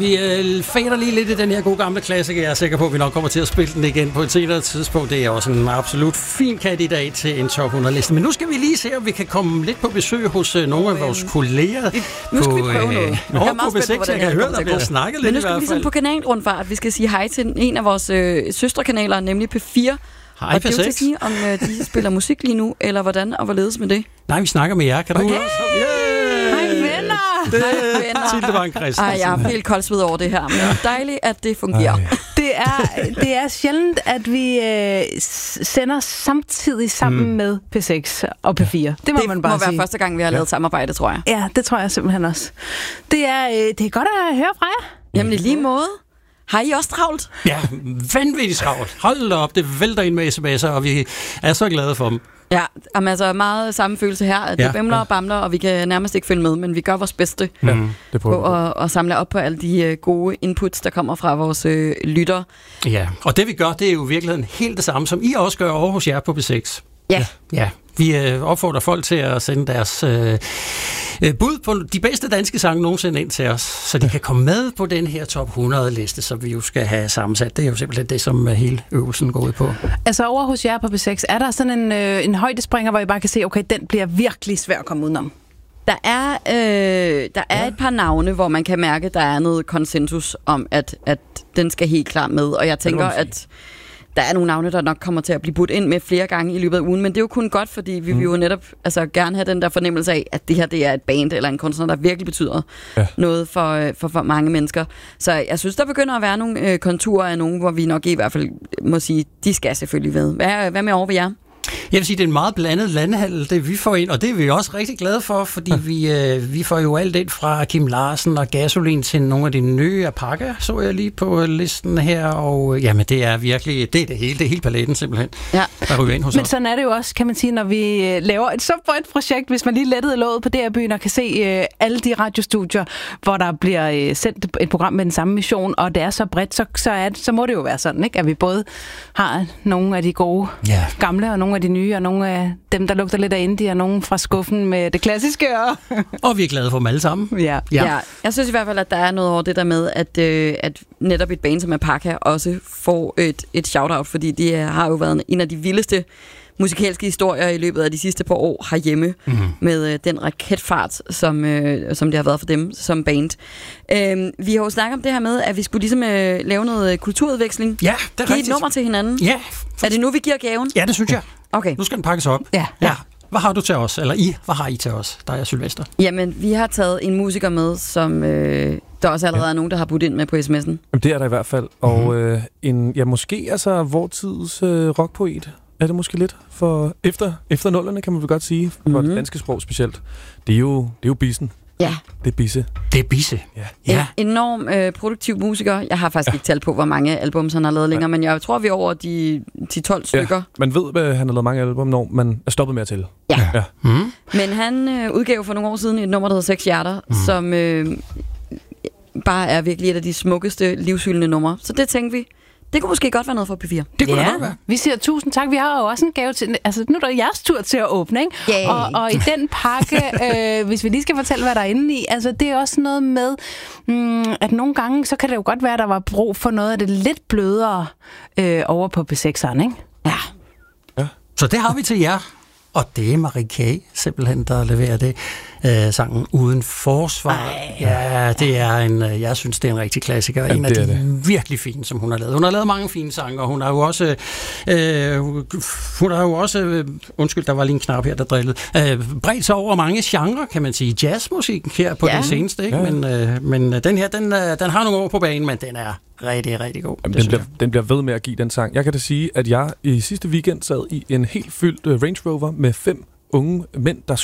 Vi fader lige lidt i den her gode gamle klassiker. Jeg er sikker på, at vi nok kommer til at spille den igen på et senere tidspunkt. Det er også en absolut fin kandidat til en top 100-liste. Men nu skal vi lige se, om vi kan komme lidt på besøg hos nogle af vores kolleger. Nu skal vi prøve noget. Jeg er meget spændt på, jeg kan høre, der bliver snakket lidt i hvert fald. Men nu skal vi ligesom på kanalrundfart. Vi skal sige hej til en af vores søsterkanaler, nemlig P4. Hej, og det er jo til at sige, om de spiller musik lige nu, eller hvordan og hvorledes med det. Nej, vi snakker med jer. Kan du høre os? Hej venner! Tilde Christensen. Ej, jeg har helt koldsved over det her, men dejligt, at det fungerer. Det er sjældent, at vi sender samtidig sammen med P6 og P4. Det man bare sige. Det må være første gang, vi har lavet samarbejde, tror jeg. Ja, det tror jeg simpelthen også. Det er godt at høre fra jer. Jamen i lige måde. Har I også travlt? Ja, vanvittigt travlt. Hold da op, det vælter ind med sms'er, og vi er så glade for dem. Ja, altså meget samme følelse her. At det bimler og bamler, og vi kan nærmest ikke følge med, men vi gør vores bedste på at samle op på alle de gode inputs, der kommer fra vores lyttere. Ja, og det vi gør, det er jo i virkeligheden helt det samme, som I også gør over hos jer på B6. Ja. Vi opfordrer folk til at sende deres bud på de bedste danske sange nogensinde ind til os, så de kan komme med på den her top 100-liste, som vi jo skal have sammensat. Det er jo simpelthen det, som hele øvelsen går ud på. Altså over hos jer på B6, er der sådan en højdespringer, hvor I bare kan se, okay, den bliver virkelig svær at komme udenom? Der er et par navne, hvor man kan mærke, at der er noget konsensus om, at den skal helt klart med, og jeg tænker, at der er nogle navne, der nok kommer til at blive budt ind med flere gange i løbet af ugen, men det er jo kun godt, fordi vi vil jo netop gerne have den der fornemmelse af, at det her det er et band eller en kunstner, der virkelig betyder noget for mange mennesker. Så jeg synes, der begynder at være nogle konturer af nogen, hvor vi nok i hvert fald må sige, de skal selvfølgelig ved. Hvad med over ved jer? Jeg vil sige, det er en meget blandet landhandel, det vi får ind, og det er vi også rigtig glade for, fordi vi får jo alt ind fra Kim Larsen og Gasolin til nogle af de nye Apaka, så jeg lige på listen her, og jamen det er virkelig, det er det hele paletten simpelthen, der ryger ind hos os. Men sådan er det jo også, kan man sige, når vi laver et så bredt projekt, hvis man lige lettede låget på DR-byen og kan se alle de radiostudier, hvor der bliver sendt et program med den samme mission, og det er så bredt, så må det jo være sådan, ikke? At vi både har nogle af de gode gamle, og nogle af de nye, og nogle af dem, der lugter lidt af indie, og nogle fra skuffen med det klassiske. Og vi er glade for dem alle sammen. Ja. Jeg synes i hvert fald, at der er noget over det der med, at netop et band som Apaka også får et shout-out, fordi de har jo været en af de vildeste musikalske historier i løbet af de sidste par år herhjemme, med den raketfart, som det har været for dem som band. Vi har jo snakket om det her med, at vi skulle ligesom lave noget kulturudveksling. Ja, det er rigtigt. Give et nummer til hinanden. Ja. Er det nu, vi giver gaven? Ja, det synes jeg. Okay. Nu skal den pakkes op. Ja. Hvad har du til os? Eller hvad har I til os? Der er Sylvester. Jamen, vi har taget en musiker med, som der også allerede er nogen, der har budt ind med på sms'en. Jamen, det er der i hvert fald. Og måske altså vor tids rockpoet. Er det måske lidt? For efter nullerne, kan man vel godt sige. For det danske sprog specielt. Det er jo Bissen. Ja. Det er Bisse. Ja. En enorm produktiv musiker. Jeg har faktisk ikke talt på, hvor mange albums han har lavet længere, men jeg tror, vi er over de 10-12 stykker. Ja. Man ved, at han har lavet mange album, når man er stoppet med at tælle. Ja. Men han udgav for nogle år siden et nummer, der hedder 6 hjerter, som bare er virkelig et af de smukkeste livshyldende numre. Så det tænkte vi. Det kunne måske godt være noget for P4. Det kunne godt være. Vi siger tusind tak. Vi har jo også en gave til... Altså, nu er der jeres tur til at åbne, ikke? Og i den pakke, hvis vi lige skal fortælle, hvad der er inde i, altså, det er også noget med, at nogle gange, så kan det jo godt være, at der var brug for noget af det lidt blødere over på B6'eren, ikke? Ja. Så det har vi til jer. Og det er Marie K. simpelthen, der leverer det. Sangen Uden Forsvar. Ja, det er jeg synes, det er en rigtig klassiker. En af de virkelig fine, som hun har lavet. Hun har lavet mange fine sange, og hun har jo også, undskyld, der var lige en knap her, der drillede, bredt sig over mange genrer, kan man sige. Jazzmusik her på den seneste, ikke? Men den her, den har nogle år på banen, men den er rigtig, rigtig god. Jamen, den bliver ved med at give den sang. Jeg kan da sige, at jeg i sidste weekend sad i en helt fyldt Range Rover med 5 unge mænd, der